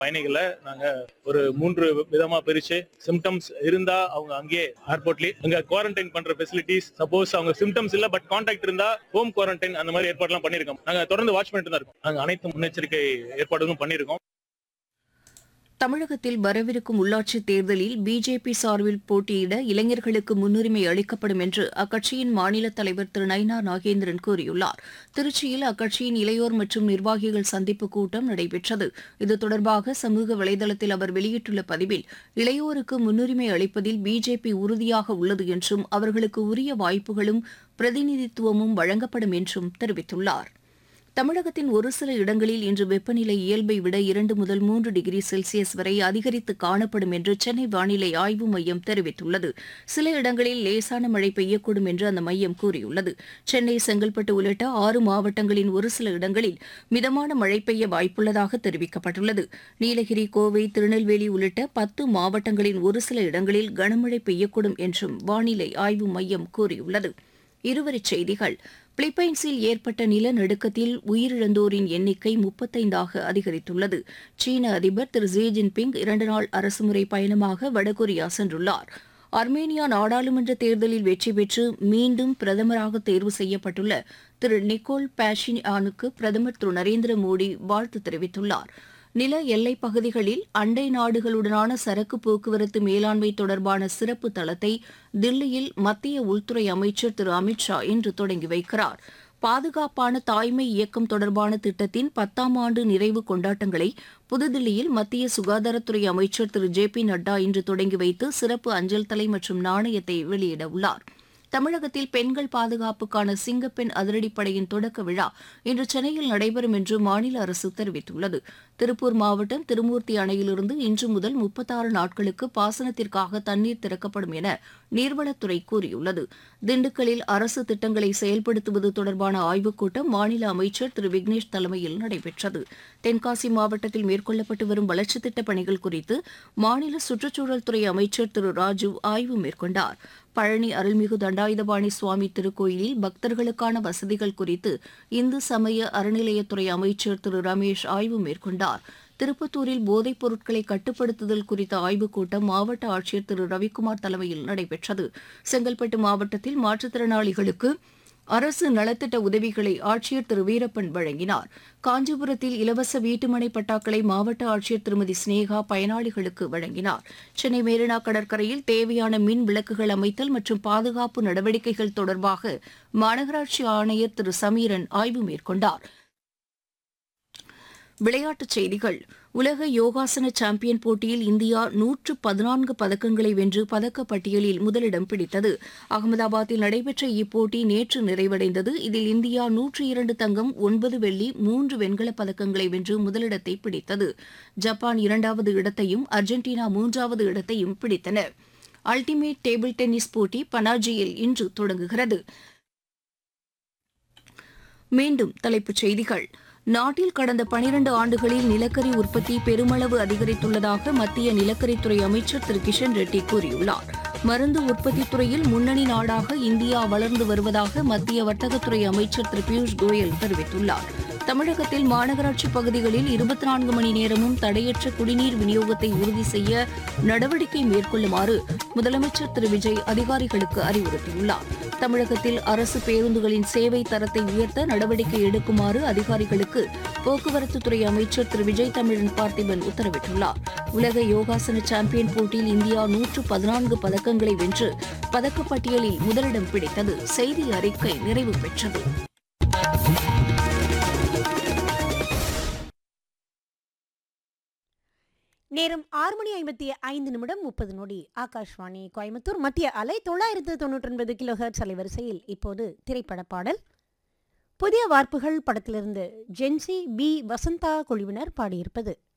பயணிகளை நாங்க ஒரு 3 விதமா பிரிச்சு சிம்டம்ஸ் இருந்தா அவங்க அங்கேயே ஏர்போர்ட்லயே அங்க குவாரண்டைன் பண்ற ஃபெசிலிட்டிஸ், சப்போஸ் அவங்க சிம்டம்ஸ் இல்ல பட் கான்டாக்ட் இருந்தா ஹோம் குவாரண்டைன் அந்த மாதிரி ஏற்பாடுலாம் பண்ணிருக்கோம். நாங்க தொடர்ந்து வாட்ச் பண்ணிட்டு தான் இருக்கோம். நாங்க அனைத்து முன்னெச்சரிக்கை ஏற்பாடுகளும் பண்ணிருக்கோம். தமிழகத்தில் வரவிருக்கும் உள்ளாட்சித் தேர்தலில் பிஜேபி சார்பில் போட்டியிட இளைஞர்களுக்கு முன்னுரிமை அளிக்கப்படும் என்று அக்கட்சியின் மாநில தலைவர் திரு நயினார் நாகேந்திரன் கூறியுள்ளார். திருச்சியில் அக்கட்சியின் இளையோர் மற்றும் நிர்வாகிகள் சந்திப்பு கூட்டம் நடைபெற்றது. இது தொடர்பாக சமூக வலைதளத்தில் அவர் வெளியிட்டுள்ள பதிவில், இளையோருக்கு முன்னுரிமை அளிப்பதில் பிஜேபி உறுதியாக உள்ளது என்றும் அவர்களுக்கு உரிய வாய்ப்புகளும் பிரதிநிதித்துவமும் வழங்கப்படும் என்றும் தெரிவித்துள்ளார். தமிழகத்தின் ஒரு சில இடங்களில் இன்று வெப்பநிலை இயல்பை விட 2 முதல் 3 டிகிரி செல்சியஸ் வரை அதிகரித்து காணப்படும் என்று சென்னை வானிலை ஆய்வு மையம் தெரிவித்துள்ளது. சில இடங்களில் லேசான மழை பெய்யக்கூடும் என்று அந்த மையம் கூறியுள்ளது. சென்னை, செங்கல்பட்டு உள்ளிட்ட 6 மாவட்டங்களின் ஒரு சில இடங்களில் மிதமான மழை பெய்ய வாய்ப்புள்ளதாக தெரிவிக்கப்பட்டுள்ளது. நீலகிரி, கோவை, திருநெல்வேலி உள்ளிட்ட 10 மாவட்டங்களின் ஒரு சில இடங்களில் கனமழை பெய்யக்கூடும் என்றும் வானிலை ஆய்வு மையம் கூறியுள்ளது. இருவரிச் செய்திகள். பிலிப்பைன்ஸில் ஏற்பட்ட நிலநடுக்கத்தில் உயிரிழந்தோரின் எண்ணிக்கை 35ஆக அதிகரித்துள்ளது. சீன அதிபர் திரு ஜி ஜின்பிங் 2 நாள் அரசுமுறை பயணமாக வடகொரியா சென்றுள்ளார். அர்மேனியா நாடாளுமன்ற தேர்தலில் வெற்றி பெற்று மீண்டும் பிரதமராக தேர்வு செய்யப்பட்டுள்ள திரு நிக்கோல் பாஷின்யானுக்கு பிரதமர் திரு நரேந்திர மோடி வாழ்த்து தெரிவித்துள்ளார். நில எல்லைப் பகுதிகளில் அண்டை நாடுகளுடனான சரக்கு போக்குவரத்து மேலாண்மை தொடர்பான சிறப்பு தளத்தை தில்லியில் மத்திய உள்துறை அமைச்சர் திரு அமித் ஷா இன்று தொடங்கி வைக்கிறார். பாதுகாப்பான தாய்மை இயக்கம் தொடர்பான திட்டத்தின் 10ஆம் ஆண்டு நிறைவு கொண்டாட்டங்களை புதுதில்லியில் மத்திய சுகாதாரத்துறை அமைச்சர் திரு ஜே பி நட்டா இன்று தொடங்கி வைத்து சிறப்பு அஞ்சல் தலை மற்றும் நாணயத்தை வெளியிட உள்ளார். தமிழகத்தில் பெண்கள் பாதுகாப்புக்கான சிங்கப்பெண் அதிரடிப்படையின் தொடக்க விழா இன்று சென்னையில் நடைபெறும் என்று மாநில அரசு தெரிவித்துள்ளது. திருப்பூர் மாவட்டம் திருமூர்த்தி அணையிலிருந்து இன்று முதல் 36 நாட்களுக்கு பாசனத்திற்காக தண்ணீர் திறக்கப்படும் என நீர்வளத்துறை கூறியுள்ளது. திண்டுக்கல்லில் அரசு திட்டங்களை செயல்படுத்துவது தொடர்பான ஆய்வுக் கூட்டம் மாநில அமைச்சர் திரு விக்னேஷ் தலைமையில் நடைபெற்றது. தென்காசி மாவட்டத்தில் மேற்கொள்ளப்பட்டு வரும் வளர்ச்சித் திட்டப் பணிகள் குறித்து மாநில சுற்றுச்சூழல் துறை அமைச்சர் திரு ராஜு ஆய்வு மேற்கொண்டார். பழனி அருள்மிகு தண்டாயுதபாணி சுவாமி திருக்கோயிலில் பக்தர்களுக்கான வசதிகள் குறித்து இந்து சமய அறநிலையத்துறை அமைச்சர் திரு ரமேஷ் ஆய்வு மேற்கொண்டார். திருப்பத்தூரில் போதைப் பொருட்களை கட்டுப்படுத்துதல் குறித்த ஆய்வுக் கூட்டம் மாவட்ட ஆட்சியர் திரு ரவிக்குமார் தலைமையில் நடைபெற்றது. செங்கல்பட்டு மாவட்டத்தில் மாற்றுத்திறனாளிகளுக்கு அரசு நலத்திட்ட உதவிகளை ஆட்சியர் திரு வீரப்பன் வழங்கினார். காஞ்சிபுரத்தில் இலவச வீட்டுமனை பட்டாக்களை மாவட்ட ஆட்சியர் திருமதி ஸ்னேகா பயனாளிகளுக்கு வழங்கினார். சென்னை மெரினா கடற்கரையில் தேவையான மின் விளக்குகள் அமைத்தல் மற்றும் பாதுகாப்பு நடவடிக்கைகள் தொடர்பாக மாநகராட்சி ஆணையர் திரு சமீரன் ஆய்வு மேற்கொண்டார். விளையாட்டுச் செய்திகள். உலக யோகாசன சாம்பியன் போட்டியில் இந்தியா 114 பதக்கங்களை வென்று பதக்கப்பட்டியலில் முதலிடம் பிடித்தது. அகமதாபாத்தில் நடைபெற்ற இப்போட்டி நேற்று நிறைவடைந்தது. இதில் இந்தியா 102 தங்கம், 9 வெள்ளி, 3 வெண்கலப் பதக்கங்களை வென்று முதலிடத்தை பிடித்தது. ஜப்பான் 2வது இடத்தையும் அர்ஜென்டினா 3வது இடத்தையும் பிடித்தன. அல்டிமேட் டேபிள் டென்னிஸ் போட்டி பனாஜியில் இன்று தொடங்குகிறது. மீண்டும் தலைப்புச் செய்திகள். நாட்டில் கடந்த 12 ஆண்டுகளில் நிலக்கரி உற்பத்தி பெருமளவு அதிகரித்துள்ளதாக மத்திய நிலக்கரித்துறை அமைச்சர் திரு கிஷன் ரெட்டி கூறியுள்ளார். மருந்து உற்பத்தித் துறையில் முன்னணி நாடாக இந்தியா வளர்ந்து வருவதாக மத்திய வர்த்தகத்துறை அமைச்சர் திரு பியூஷ் கோயல் தெரிவித்துள்ளார். தமிழகத்தில் மாநகராட்சி பகுதிகளில் 24 மணி நேரமும் தடையற்ற குடிநீர் விநியோகத்தை உறுதி செய்ய நடவடிக்கை மேற்கொள்ளுமாறு முதலமைச்சர் திரு விஜய் அதிகாரிகளுக்கு அறிவுறுத்தியுள்ளார். தமிழகத்தில் அரசு பேருந்துகளின் சேவை தரத்தை உயர்த்த நடவடிக்கை எடுக்குமாறு அதிகாரிகளுக்கு போக்குவரத்துத்துறை அமைச்சர் திரு விஜய் தமிழன் பார்த்திபன் உத்தரவிட்டுள்ளார். உலக யோகாசன சாம்பியன் போட்டியில் இந்தியா 114 பதக்கங்களை வென்று பதக்கப்பட்டியலில் முதலிடம் பிடித்தது. செய்தி அறிக்கை நிறைவு பெற்றது. நேரம் 6:55 ஆகாஷ்வாணி கோயம்புத்தூர் மத்திய அலை 999 கிலோஹெர்ட்ஸ் அலைவரிசையில் இப்போது திரைப்பட பாடல். புதிய வார்ப்புகள் படத்திலிருந்து ஜென்சி பி வசந்தா குழுவினர் பாடியிருப்பது.